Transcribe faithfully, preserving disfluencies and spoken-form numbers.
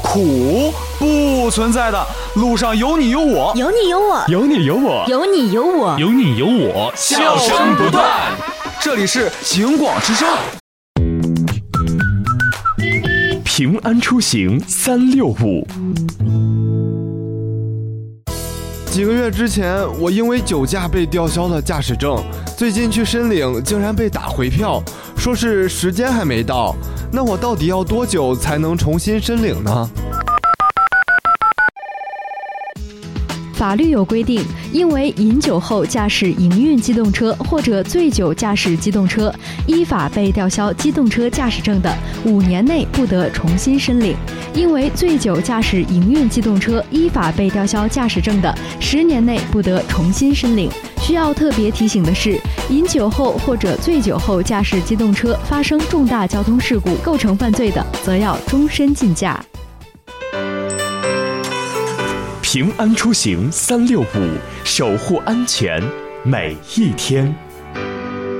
苦？不存在的，路上有你有我， 有你有我， 有你有我， 有你有我， 有你有我， 笑声不断。这里是警广之声。 平安出行三六五。 几个月之前，我因为酒驾被吊销了驾驶证，最近去申领竟然被打回票，说是时间还没到。那我到底要多久才能重新申领呢？ 法律有规定，因为饮酒后驾驶营运机动车或者醉酒驾驶机动车，依法被吊销机动车驾驶证的，五年内不得重新申领；因为醉酒驾驶营运机动车依法被吊销驾驶证的，十年内不得重新申领。需要特别提醒的是，饮酒后或者醉酒后驾驶机动车发生重大交通事故构成犯罪的，则要终身禁驾。 平安出行三六五，守护安全每一天。